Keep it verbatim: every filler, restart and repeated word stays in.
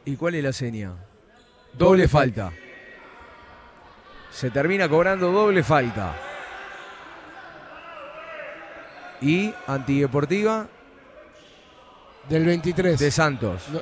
¿Y cuál es la seña? Doble falta. Se termina cobrando doble falta. Y antideportiva Del veintitrés. de Santos. No,